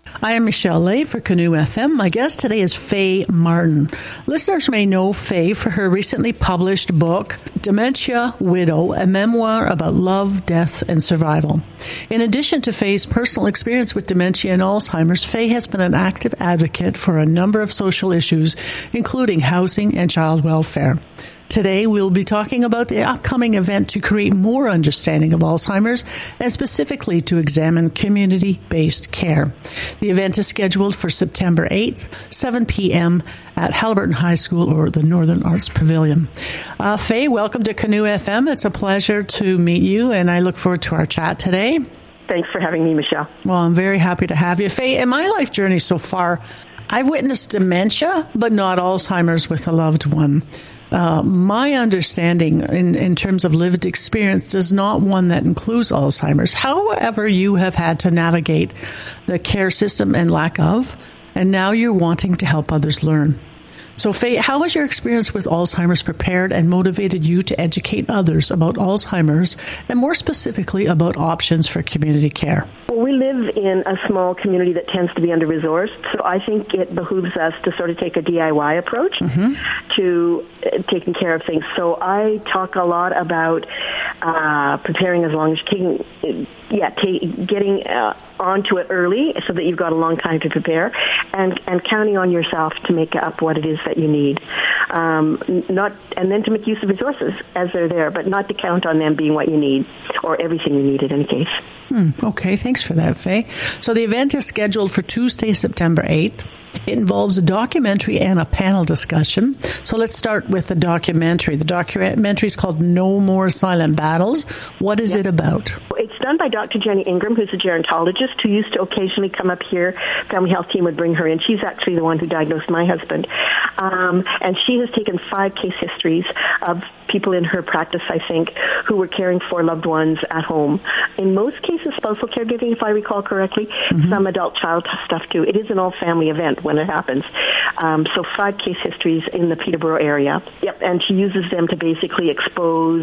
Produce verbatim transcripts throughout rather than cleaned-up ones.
I am Michelle Lay for Canoe F M. My guest today is Faye Martin. Listeners may know Faye for her recently published book, Dementia Widow, a memoir about love, death, and survival. In addition to Faye's personal experience with dementia and Alzheimer's, Faye has been an active advocate for a number of social issues, including housing and child welfare. Today, we'll be talking about the upcoming event to create more understanding of Alzheimer's and specifically to examine community-based care. The event is scheduled for September eighth, seven p.m. at Haliburton High School or the Northern Arts Pavilion. Uh, Faye, welcome to Canoe F M. It's a pleasure to meet you, and I look forward to our chat today. Thanks for having me, Michelle. Well, I'm very happy to have you. Faye, in my life journey so far, I've witnessed dementia, but not Alzheimer's with a loved one. Uh, my understanding in, in terms of lived experience does not one that includes Alzheimer's. However, you have had to navigate the care system and lack of, and now you're wanting to help others learn. So, Faye, how has your experience with Alzheimer's prepared and motivated you to educate others about Alzheimer's and more specifically about options for community care? Well, we live in a small community that tends to be under-resourced, so I think it behooves us to sort of take a D I Y approach mm-hmm. to uh, taking care of things. So I talk a lot about uh, preparing as long as taking, yeah, t- getting uh, onto it early so that you've got a long time to prepare, and, and counting on yourself to make up what it is that you need. Um, not and then to make use of resources as they're there, but not to count on them being what you need or everything you need in any case. Hmm, okay, thanks for that, Faye. So the event is scheduled for Tuesday, September eighth. It involves a documentary and a panel discussion. So let's start with the documentary. The documentary is called No More Silent Battles. What is yep. it about? It's done by Doctor Jenny Ingram, who's a gerontologist who used to occasionally come up here. Family health team would bring her in. She's actually the one who diagnosed my husband. Um, and she has taken five case histories of people in her practice, I think, who were caring for loved ones at home. In most cases, spousal caregiving, if I recall correctly, mm-hmm. some adult-child stuff too. It is an all-family event when it happens. Um, so five case histories in the Peterborough area. Yep, and she uses them to basically expose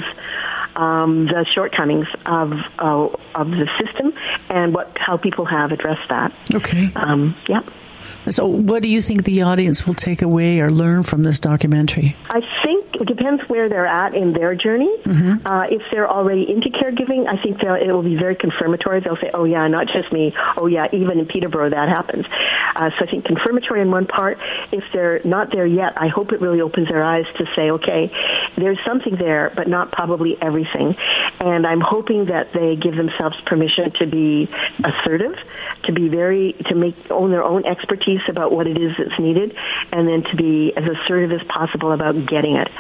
um, the shortcomings of uh, of the system and what how people have addressed that. Okay. Um, yeah. So what do you think the audience will take away or learn from this documentary? I think it depends where they're at in their journey. Mm-hmm. Uh, if they're already into caregiving, I think it will be very confirmatory. They'll say, oh, yeah, not just me. Oh, yeah, even in Peterborough that happens. Uh, so I think confirmatory in one part. If they're not there yet, I hope it really opens their eyes to say, okay, there's something there, but not probably everything. And I'm hoping that they give themselves permission to be assertive, to be very, to make own their own expertise about what it is that's needed, and then to be as assertive as possible about getting it.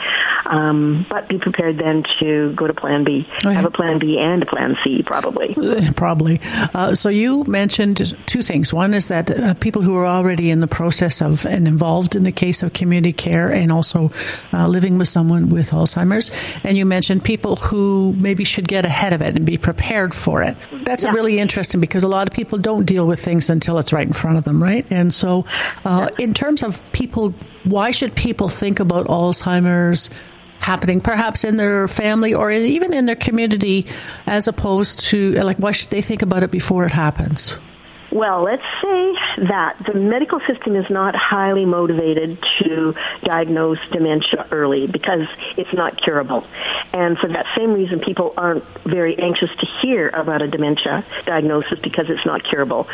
Um, but be prepared then to go to Plan B. Okay. Have a Plan B and a Plan C, probably. Probably. Uh, so you mentioned two things. One is that uh, people who are already in the process of and involved in the case of community care and also uh, living with someone with Alzheimer's. And you mentioned people who maybe should get ahead of it and be prepared for it. That's yeah. really interesting because a lot of people don't deal with things until it's right in front of them, right? And so uh, yeah. in terms of people, why should people think about Alzheimer's happening perhaps in their family or even in their community as opposed to, like, why should they think about it before it happens? Well, let's say that the medical system is not highly motivated to diagnose dementia early because it's not curable. And for that same reason, people aren't very anxious to hear about a dementia diagnosis because it's not curable.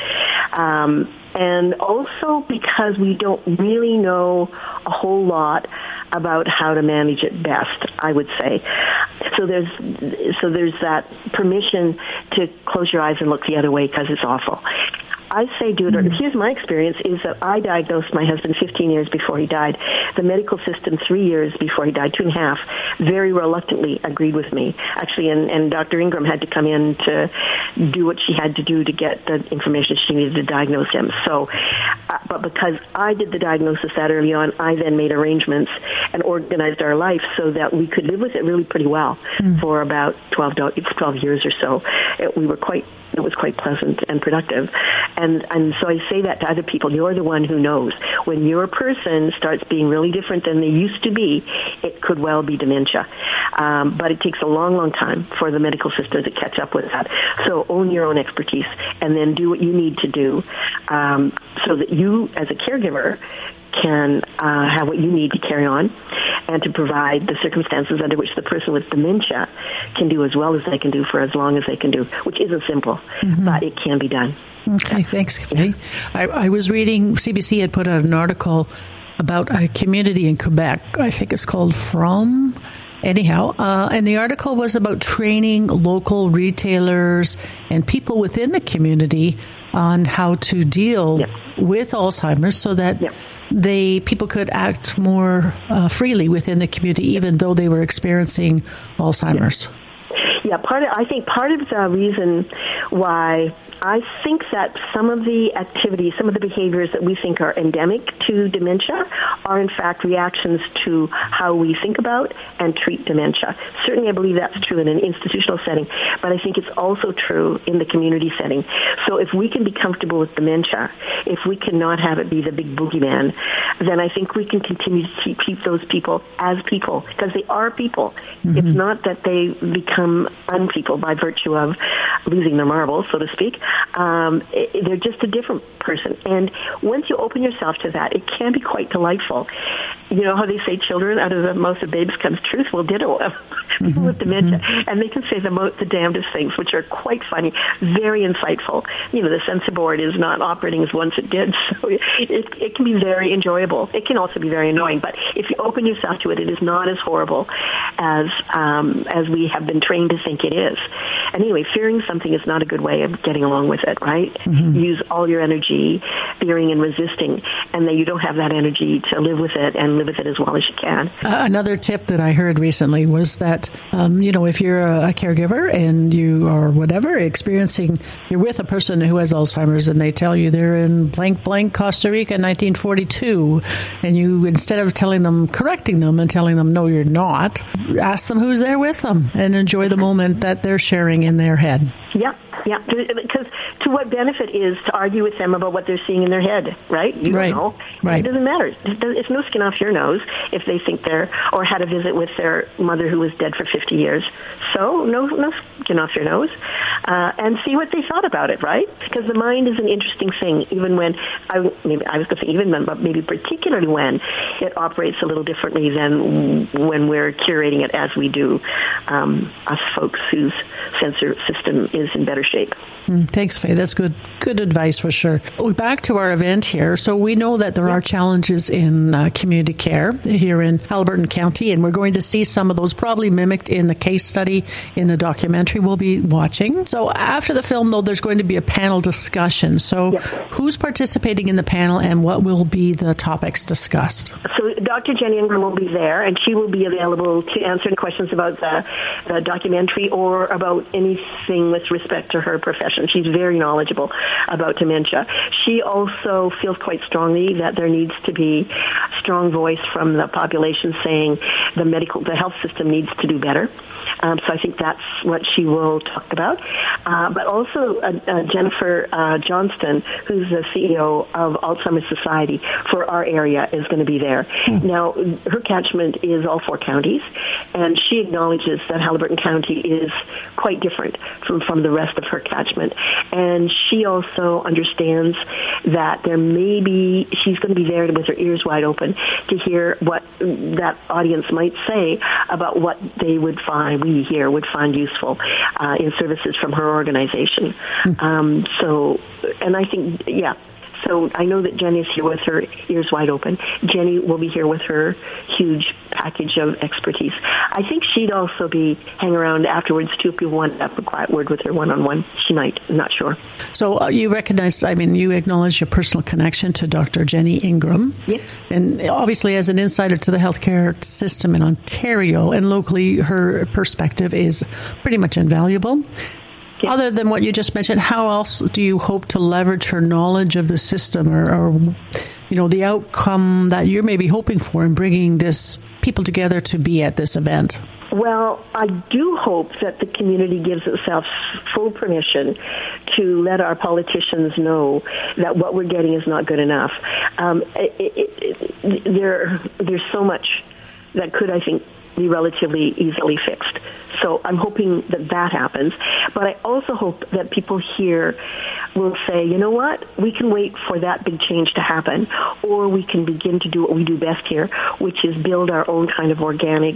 Um, and also because we don't really know a whole lot about how to manage it best, I would say. So there's so there's that permission to close your eyes and look the other way because it's awful. I say do it. Mm-hmm. Here's my experience is that I diagnosed my husband fifteen years before he died. The medical system three years before he died, two and a half, very reluctantly agreed with me. Actually, and, and Doctor Ingram had to come in to do what she had to do to get the information she needed to diagnose him. So, uh, but because I did the diagnosis that early on, I then made arrangements and organized our life so that we could live with it really pretty well mm-hmm. for about twelve, twelve years or so. It, we were quite It was quite pleasant and productive. And and so I say that to other people. You're the one who knows. When your person starts being really different than they used to be, it could well be dementia. Um, but it takes a long, long time for the medical system to catch up with that. So own your own expertise and then do what you need to do um, so that you, as a caregiver, can uh, have what you need to carry on and to provide the circumstances under which the person with dementia can do as well as they can do for as long as they can do, which isn't simple, mm-hmm. but it can be done. Okay, thanks, Faye. I, I was reading, C B C had put out an article about a community in Quebec. I think it's called From. Anyhow, uh, and the article was about training local retailers and people within the community on how to deal yep. with Alzheimer's so that yep. they people could act more uh, freely within the community, even though they were experiencing Alzheimer's. Yeah, yeah part of, I think part of the reason why I think that some of the activities, some of the behaviors that we think are endemic to dementia are in fact reactions to how we think about and treat dementia. Certainly I believe that's true in an institutional setting, but I think it's also true in the community setting. So if we can be comfortable with dementia, if we cannot have it be the big boogeyman, then I think we can continue to keep, keep those people as people, because they are people. Mm-hmm. It's not that they become unpeople by virtue of losing their marbles, so to speak. Um, it, they're just a different person. And once you open yourself to that, it can be quite delightful. You know how they say children, out of the mouth of babes comes truth? Well, ditto. People mm-hmm. with dementia. Mm-hmm. And they can say the, mo- the damnedest things, which are quite funny, very insightful. You know, the sensor board is not operating as once it did, so it, it can be very enjoyable. It can also be very annoying, but if you open yourself to it, it is not as horrible as um, as we have been trained to think it is. And anyway, fearing something is not a good way of getting along with it, right? Mm-hmm. You use all your energy fearing and resisting, and then you don't have that energy to live with it and live with it as well as you can. Uh, another tip that I heard recently was that, um, you know, if you're a, a caregiver and you are whatever, experiencing, you're with a person who has Alzheimer's and they tell you they're in blank, blank, Costa Rica, nineteen forty-two, and you, instead of telling them, correcting them and telling them, no, you're not, ask them who's there with them and enjoy the moment that they're sharing in their head. Yeah, yeah, because to what benefit is to argue with them about what they're seeing in their head, right? You right. don't know. Right. It doesn't matter. It's no skin off your nose if they think they're, or had a visit with their mother who was dead for fifty years. So no, no skin off your nose, uh, and see what they thought about it, right? Because the mind is an interesting thing, even when, I, maybe I was going to say even then, but maybe particularly when it operates a little differently than when we're curating it as we do um, us folks whose sensor system is in better shape. Mm, thanks, Faye. That's good good advice for sure. We're back to our event here. So we know that there yeah. are challenges in uh, community care here in Haliburton County, and we're going to see some of those probably mimicked in the case study in the documentary we'll be watching. So after the film, though, there's going to be a panel discussion. So yep. who's participating in the panel and what will be the topics discussed? So Doctor Jenny Ingram will be there, and she will be available to answer any questions about the, the documentary or about anything with respect to her profession. She's very knowledgeable about dementia. She also feels quite strongly that there needs to be a strong voice from the population saying the medical, the health system needs to do better. Um, so I think that's what she will talk about. Uh, but also uh, uh, Jennifer uh, Johnston, who's the C E O of Alzheimer's Society for our area, is going to be there. Mm. Now, her catchment is all four counties, and she acknowledges that Haliburton County is quite different from, from the rest of her catchment. And she also understands that there may be, she's going to be there with her ears wide open to hear what that audience might say about what they would find, we here would find useful uh, in services from her organization. Mm. Um, so, and I think, yeah, so I know that Jenny's here with her ears wide open. Jenny will be here with her huge package of expertise. I think she'd also be hang around afterwards too if people wanted to have a quiet word with her one-on-one. She might, I'm not sure. So uh, you recognize, I mean, you acknowledge your personal connection to Doctor Jenny Ingram. Yes. And obviously as an insider to the healthcare system in Ontario and locally, her perspective is pretty much invaluable. Yeah. Other than what you just mentioned, how else do you hope to leverage her knowledge of the system or, or, you know, the outcome that you're maybe hoping for in bringing this people together to be at this event? Well, I do hope that the community gives itself full permission to let our politicians know that what we're getting is not good enough. Um, it, it, it, there, there's so much that could, I think, be relatively easily fixed. So I'm hoping that that happens. But I also hope that people here will say, you know what, we can wait for that big change to happen, or we can begin to do what we do best here, which is build our own kind of organic,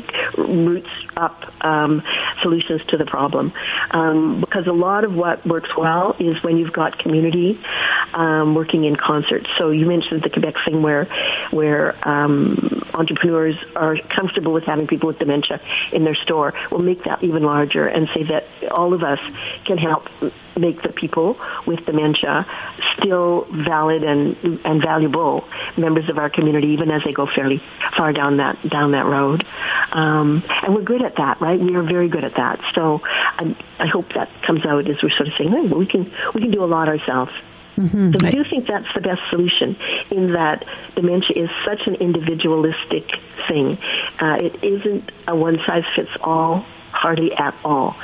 roots-up um, solutions to the problem. Um, because a lot of what works well is when you've got community um, working in concert. So you mentioned the Quebec thing where, where um, entrepreneurs are comfortable with having people with dementia in their store. We'll make that even larger and say that all of us can help make the people with dementia still valid and and valuable members of our community, even as they go fairly far down that down that road. Um, and we're good at that, right? We are very good at that. So I, I hope that comes out as we're sort of saying, hey, well, we can we can do a lot ourselves. Mm-hmm. So I do think that's the best solution, in that dementia is such an individualistic thing. Uh, it isn't a one-size-fits-all, hardly at all.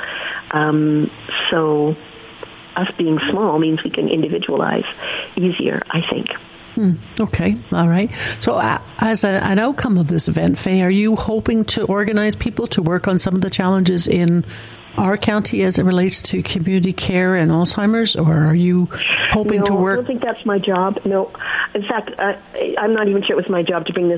Um, so us being small means we can individualize easier, I think. Hmm. Okay. All right. So uh, as a, an outcome of this event, Faye, are you hoping to organize people to work on some of the challenges in our county as it relates to community care and Alzheimer's, or are you hoping no, to work? I don't think that's my job. No. In fact, uh, I'm not even sure it was my job to bring this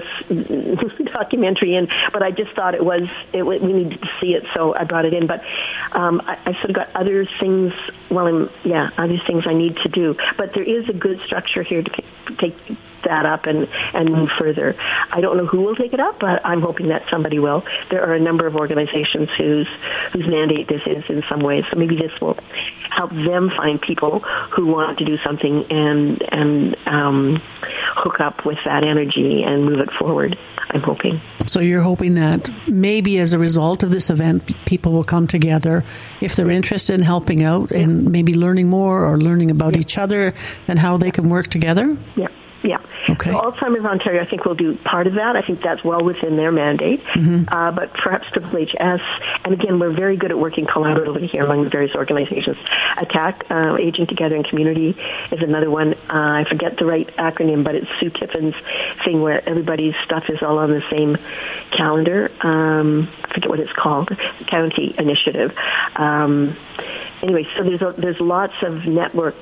documentary in, but I just thought it was, it, we needed to see it, so I brought it in. But um, I, I sort of got other things, well, I'm, yeah, other things I need to do. But there is a good structure here to take that up and, and move further. I don't know who will take it up, but I'm hoping that somebody will. There are a number of organizations whose whose mandate this is in some ways, so maybe this will help them find people who want to do something and and um, hook up with that energy and move it forward, I'm hoping. So you're hoping that maybe as a result of this event, people will come together if they're interested in helping out yeah. and maybe learning more or learning about yeah. each other and how they can work together? Yeah. Yeah. Okay. So Alzheimer's Ontario, I think, will do part of that. I think that's well within their mandate. Mm-hmm. Uh, but perhaps Triple H S, and again, we're very good at working collaboratively here among the various organizations. ATTACK, uh, Aging Together in Community, is another one. Uh, I forget the right acronym, but it's Sue Tiffin's thing where everybody's stuff is all on the same calendar. Um, I forget what it's called, County Initiative. Um, anyway, so there's a, there's lots of network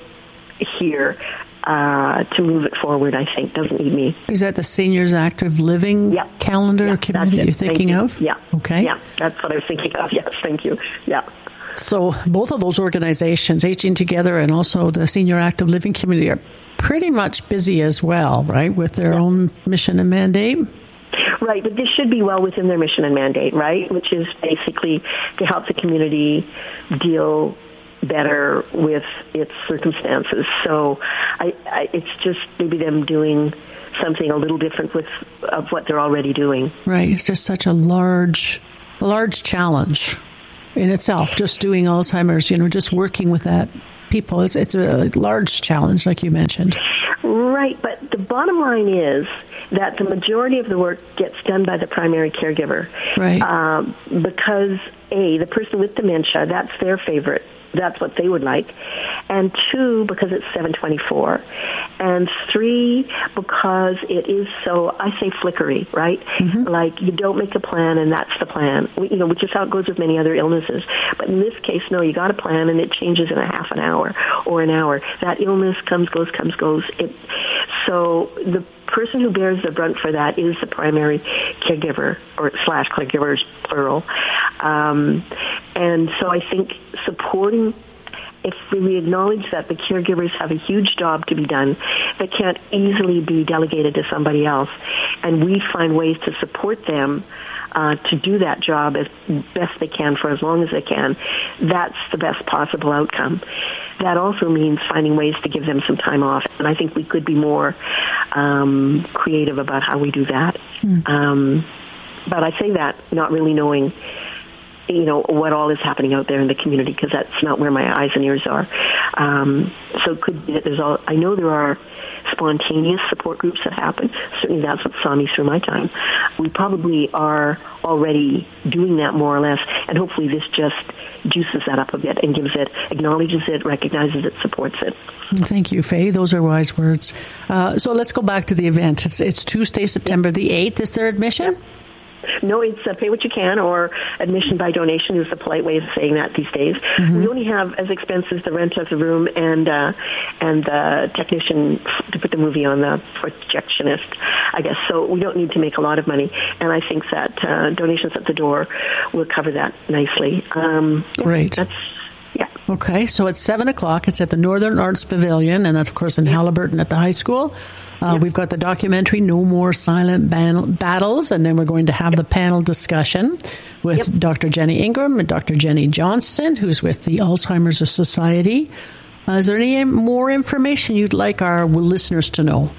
here. Uh, to move it forward, I think, doesn't need me. Is that the Seniors Active Living yeah. calendar yeah, community you're thinking you. of? Yeah. Okay. Yeah, that's what I was thinking of. Yes, thank you. Yeah. So both of those organizations, Aging Together and also the Senior Active Living community, are pretty much busy as well, right, with their yeah. own mission and mandate? Right, but this should be well within their mission and mandate, right, which is basically to help the community deal better with its circumstances. So I, I, it's just maybe them doing something a little different with of what they're already doing. Right. It's just such a large, large challenge in itself, just doing Alzheimer's, you know, just working with that people. It's, it's a large challenge, like you mentioned. Right. But the bottom line is that the majority of the work gets done by the primary caregiver. Right. Um, because, A, the person with dementia, that's their favorite. That's what they would like. And two, because it's seven twenty-four. And three, because it is so, I say flickery, right? Mm-hmm. Like you don't make a plan and that's the plan, you know, which is how it goes with many other illnesses. But in this case, no, you got a plan and it changes in a half an hour or an hour. That illness comes, goes, comes, goes. It, so the person who bears the brunt for that is the primary caregiver, or slash caregivers, plural. Um, and so I think supporting, if we acknowledge that the caregivers have a huge job to be done that can't easily be delegated to somebody else, and we find ways to support them uh, to do that job as best they can for as long as they can, that's the best possible outcome. That also means finding ways to give them some time off, and I think we could be more um, creative about how we do that. Mm. Um, but I say that not really knowing, you know, what all is happening out there in the community, because that's not where my eyes and ears are. Um, so it could be that there's all, I know there are spontaneous support groups that happen. Certainly that's what saw me through my time. We probably are already doing that more or less, and hopefully this just juices that up a bit and gives it, acknowledges it, recognizes it, supports it. Thank you, Faye. Those are wise words. Uh, so let's go back to the event. It's, it's Tuesday, September the eighth. Is there admission? No, it's uh, pay what you can, or admission by donation is the polite way of saying that these days. Mm-hmm. We only have as expenses the rent of the room and uh, and the technician to put the movie on, the projectionist, I guess. So we don't need to make a lot of money, and I think that uh, donations at the door will cover that nicely. Um, yeah, Great. That's, yeah. Okay, so it's seven o'clock. It's at the Northern Arts Pavilion, and that's, of course, in yeah. Halliburton at the high school. Uh, yep. We've got the documentary, No More Silent Ban- Battles, and then we're going to have yep. the panel discussion with yep. Doctor Jenny Ingram and Doctor Jenny Johnston, who's with the Alzheimer's Society. Uh, is there any more information you'd like our listeners to know?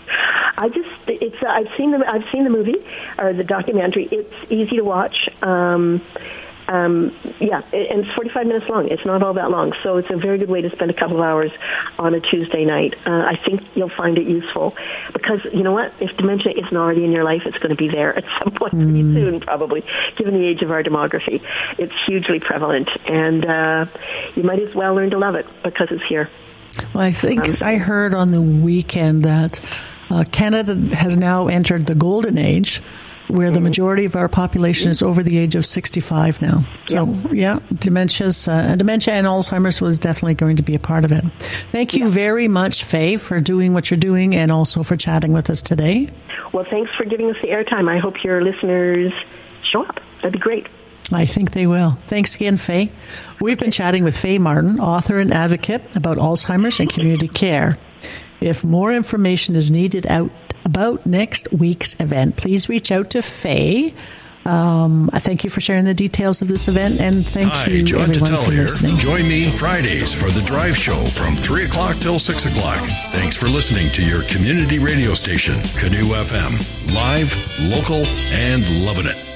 I just, it's, uh, I've seen the, I've seen the movie, or the documentary. It's easy to watch. Um, Um, yeah, and it's forty-five minutes long. It's not all that long, so it's a very good way to spend a couple of hours on a Tuesday night. Uh, I think you'll find it useful because, you know what, if dementia isn't already in your life, it's going to be there at some point pretty mm. soon, probably, given the age of our demography. It's hugely prevalent, and uh, you might as well learn to love it because it's here. Well, I think I heard on the weekend that uh, Canada has now entered the golden age, where the majority of our population is over the age of sixty-five now. So, yeah, yeah dementia's, uh, dementia and Alzheimer's was definitely going to be a part of it. Thank you yeah. very much, Faye, for doing what you're doing and also for chatting with us today. Well, thanks for giving us the airtime. I hope your listeners show up. That'd be great. I think they will. Thanks again, Faye. We've been chatting with Faye Martin, author and advocate about Alzheimer's and community care. If more information is needed out about next week's event, please reach out to Faye. Um, I thank you for sharing the details of this event, and thank Hi, you, John everyone, Tuttle for here. listening. Join me Fridays for The Drive Show from three o'clock till six o'clock. Thanks for listening to your community radio station, Canoe F M. Live, local, and loving it.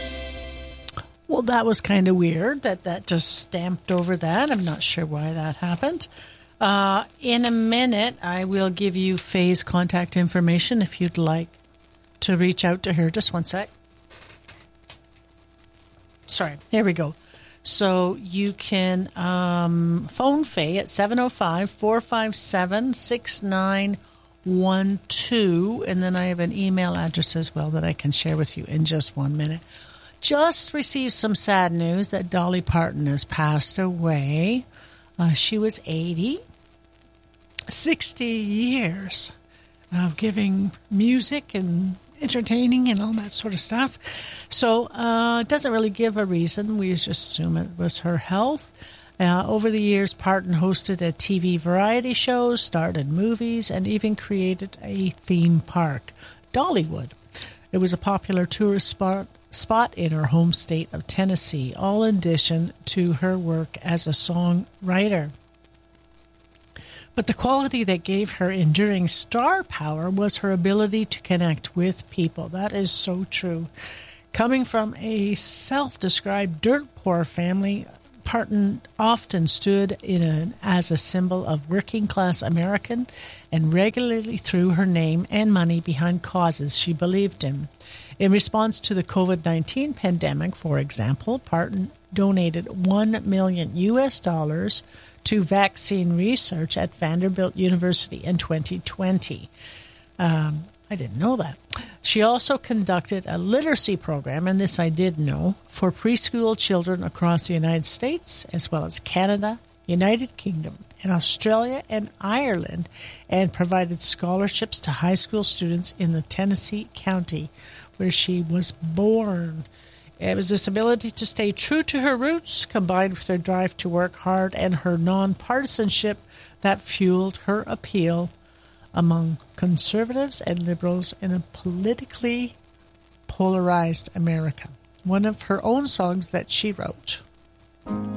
Well, that was kind of weird that that just stamped over that. I'm not sure why that happened. Uh, in a minute, I will give you Faye's contact information if you'd like to reach out to her. Just one sec. Sorry, here we go. So you can um, phone Faye at seven oh five, four five seven, six nine one two, and then I have an email address as well that I can share with you in just one minute. Just received some sad news that Dolly Parton has passed away. Uh, she was eighty. sixty years of giving music and entertaining and all that sort of stuff. So uh, it doesn't really give a reason. We just assume it was her health. Uh, over the years, Parton hosted a T V variety show, starred in movies, and even created a theme park, Dollywood. It was a popular tourist spot spot in her home state of Tennessee, all in addition to her work as a songwriter. But the quality that gave her enduring star power was her ability to connect with people. That is so true. Coming from a self-described dirt poor family, Parton often stood in a, as a symbol of working-class American and regularly threw her name and money behind causes she believed in. In response to the covid nineteen pandemic, for example, Parton donated one million U S dollars to vaccine research at Vanderbilt University in twenty twenty. Um, I didn't know that. She also conducted a literacy program, and this I did know, for preschool children across the United States, as well as Canada, United Kingdom, and Australia and Ireland, and provided scholarships to high school students in the Tennessee county where she was born. It was this ability to stay true to her roots, combined with her drive to work hard and her nonpartisanship, that fueled her appeal among conservatives and liberals in a politically polarized America. One of her own songs that she wrote.